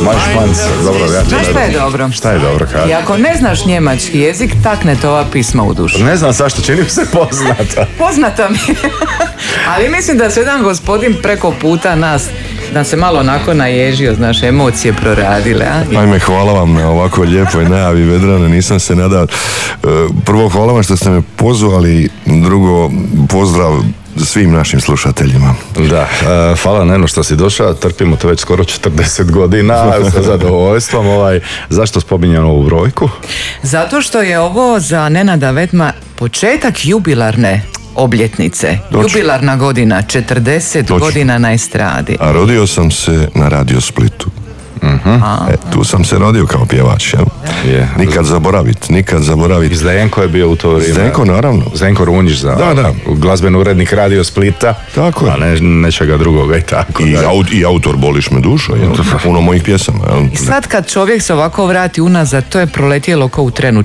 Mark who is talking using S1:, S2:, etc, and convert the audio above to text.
S1: Manšmanc, dobro, ja ću.
S2: Znaš šta je dobro?
S1: Šta je dobro, kada?
S2: I ako ne znaš njemački jezik, taknete ova pisma u dušu.
S1: Ne znam zašto, čini mi se poznata.
S2: Poznata mi. Ali mislim da se jedan gospodin preko puta nas, da se malo onako naježio, znaš, emocije proradile. A?
S3: Ajme, hvala vam na ovako lijepoj najavi, Vedrane, nisam se nadao. Prvo, hvala vam što ste me pozvali, drugo, pozdrav svim našim slušateljima.
S1: Da, hvala Neno što si došao, trpimo to već skoro 40 godina sa zadovoljstvom. Zašto spominjem ovu brojku?
S2: Zato što je ovo za Nenada Vetma početak jubilarne obljetnice. Jubilarna godina, 40 godina na estradi.
S3: A rodio sam se na Radio Splitu. Tu sam se rodio kao pjevač, jel? Nikad zaboravit.
S1: Zdenko je bio u to vrijeme.
S3: Zdenko, naravno.
S1: Zdenko Runjić,
S3: da.
S1: Glazbeni urednik Radio Splita.
S3: Tako je.
S1: A nečega drugoga i tako.
S3: I autor Boliš me dušo, jel? Puno mojih pjesama, jel?
S2: I sad kad čovjek se ovako vrati unazad, to je proletjelo kao u trenu.